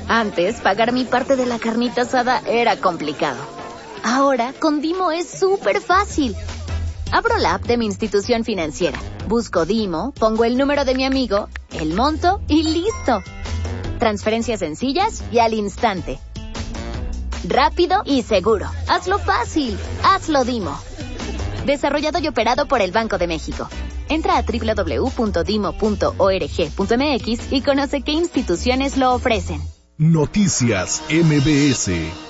Antes, pagar mi parte de la carnita asada era complicado. Ahora, con Dimo es súper fácil. Abro la app de mi institución financiera, busco Dimo, pongo el número de mi amigo, el monto y ¡listo! Transferencias sencillas y al instante. Rápido y seguro. Hazlo fácil. Hazlo Dimo. Desarrollado y operado por el Banco de México. Entra a www.dimo.org.mx y conoce qué instituciones lo ofrecen. Noticias MBS.